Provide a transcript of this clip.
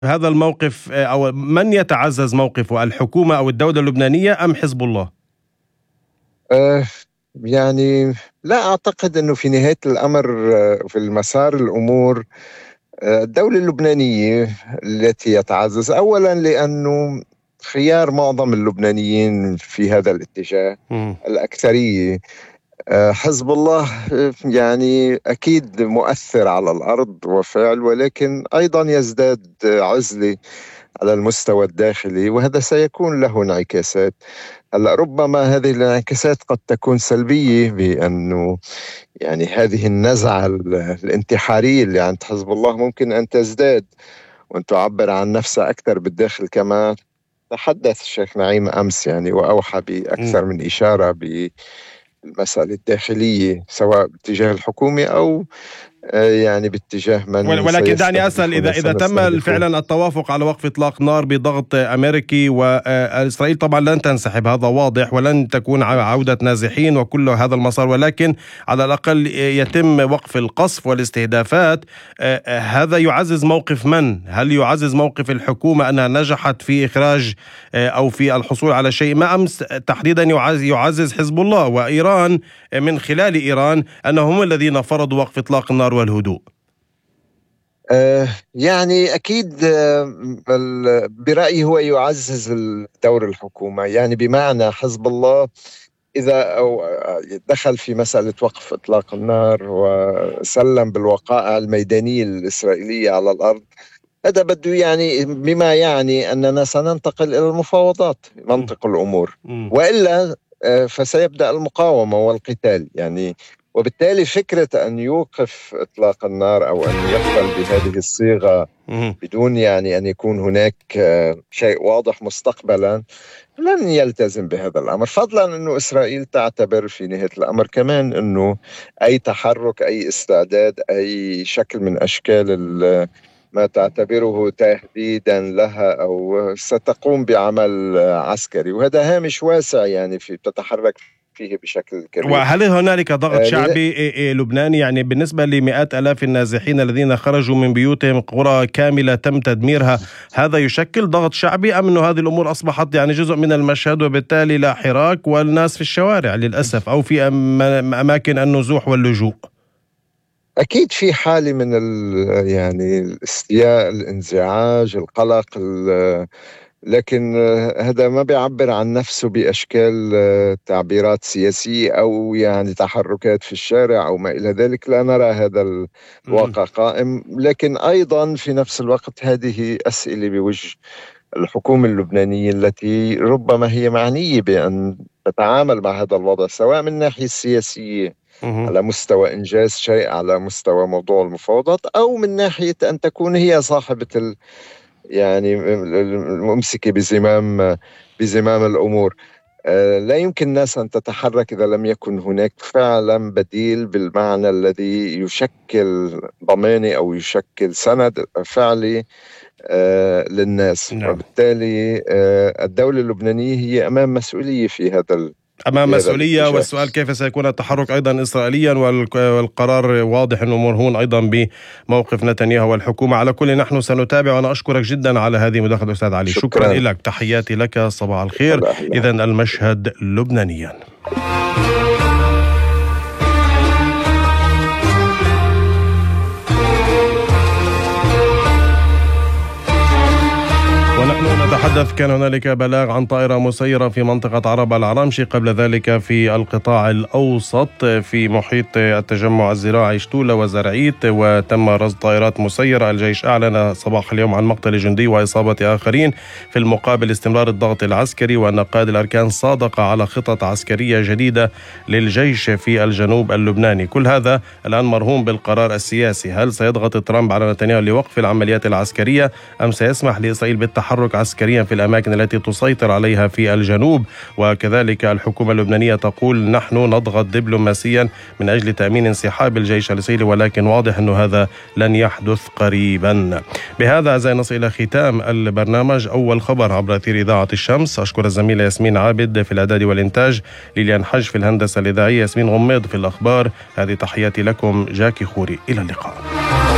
هذا الموقف أو من يتعزز موقفه، الحكومة أو الدولة اللبنانية أم حزب الله؟ آه، يعني لا أعتقد أنه في نهاية الأمر في المسار الأمور الدولة اللبنانية التي يتعزز، أولا لأنه خيار معظم اللبنانيين في هذا الاتجاه، الأكثرية. حزب الله يعني أكيد مؤثر على الأرض وفعل، ولكن أيضا يزداد عزلة على المستوى الداخلي، وهذا سيكون له انعكاسات. هلا ربما هذه الانعكاسات قد تكون سلبية، بأنه يعني هذه النزعة الانتحارية اللي عند حزب الله ممكن أن تزداد وأن تعبر عن نفسها أكثر بالداخل. كما تحدث الشيخ نعيم أمس يعني وأوحى بأكثر من إشارة بالمسألة الداخلية، سواء باتجاه الحكومة أو يعني باتجاه من ولكن دعني أسأل، إذا تم فعلا التوافق على وقف إطلاق نار بضغط أمريكي وإسرائيل طبعا لن تنسحب، هذا واضح، ولن تكون عودة نازحين وكل هذا المسار، ولكن على الأقل يتم وقف القصف والاستهدافات، هذا يعزز موقف من؟ هل يعزز موقف الحكومة أنها نجحت في إخراج أو في الحصول على شيء ما، أم تحديدا يعزز حزب الله وإيران من خلال إيران أنهم الذين فرضوا وقف إطلاق النار والهدوء؟ يعني أكيد برأيي هو يعزز دور الحكومة، يعني بمعنى حزب الله إذا أو دخل في مسألة وقف إطلاق النار وسلم بالوقائع الميدانية الإسرائيلية على الأرض، هذا بده يعني بما يعني أننا سننتقل إلى المفاوضات منطق الأمور، وإلا فسيبدأ المقاومة والقتال يعني. وبالتالي فكرة أن يوقف إطلاق النار أو أن يقبل بهذه الصيغة بدون يعني أن يكون هناك شيء واضح مستقبلا لن يلتزم بهذا الأمر، فضلا أنه إسرائيل تعتبر في نهاية الأمر كمان أنه أي تحرك، أي استعداد، أي شكل من أشكال ما تعتبره تهديدا لها أو ستقوم بعمل عسكري، وهذا هامش واسع يعني في تتحرك فيه بشكل كبير. وهل هنالك ضغط شعبي لبناني يعني بالنسبة لمئات آلاف النازحين الذين خرجوا من بيوتهم، قرى كاملة تم تدميرها، هذا يشكل ضغط شعبي أم أنه هذه الأمور أصبحت يعني جزء من المشهد وبالتالي لا حراك والناس في الشوارع للأسف أو في أماكن النزوح واللجوء؟ أكيد في حالة من يعني الاستياء، الانزعاج، القلق، لكن هذا ما بيعبر عن نفسه بأشكال تعبيرات سياسية أو يعني تحركات في الشارع أو ما إلى ذلك. لا نرى هذا الواقع قائم، لكن أيضا في نفس الوقت هذه أسئلة بوجه الحكومة اللبنانية التي ربما هي معنية بأن تتعامل مع هذا الوضع، سواء من الناحية السياسية على مستوى إنجاز شيء على مستوى موضوع المفاوضات، أو من ناحية أن تكون هي صاحبة يعني الممسكة بزمام الأمور. لا يمكن الناس أن تتحرك إذا لم يكن هناك فعلا بديل بالمعنى الذي يشكل ضماني أو يشكل سند فعلي للناس. وبالتالي الدولة اللبنانية هي أمام مسؤولية في هذا أمام مسؤولية، والسؤال كيف سيكون التحرك أيضا إسرائيليا، والقرار واضح أنه مرهون أيضا بموقف نتنياهو والحكومة. على كل نحن سنتابع، وأنا أشكرك جدا على هذه المداخلة أستاذ علي. شكرا لك، تحياتي لك، صباح الخير. إذن المشهد لبنانيا. نتحدث، كان هنالك بلاغ عن طائرة مسيرة في منطقة عرب العرامشي، قبل ذلك في القطاع الأوسط في محيط التجمع الزراعي شتولة وزرعيت، وتم رصد طائرات مسيرة. الجيش أعلن صباح اليوم عن مقتل جندي وإصابة آخرين. في المقابل استمرار الضغط العسكري، وأن قائد الأركان صادق على خطط عسكرية جديدة للجيش في الجنوب اللبناني. كل هذا الآن مرهون بالقرار السياسي. هل سيضغط ترامب على نتنياهو لوقف العمليات العسكرية، أم سيسمح لإسرائيل بالتحرك عسكريا في الأماكن التي تسيطر عليها في الجنوب؟ وكذلك الحكومة اللبنانية تقول نحن نضغط دبلوماسيا من أجل تأمين انسحاب الجيش الإسرائيلي، ولكن واضح أن هذا لن يحدث قريبا. بهذا أعزائي نصل إلى ختام البرنامج. أول خبر عبر أثير إذاعة الشمس. أشكر الزميلة ياسمين عابد في الإعداد والإنتاج، ليليان حج في الهندسة الإذاعية، ياسمين غميض في الأخبار. هذه تحياتي لكم، جاكي خوري، إلى اللقاء.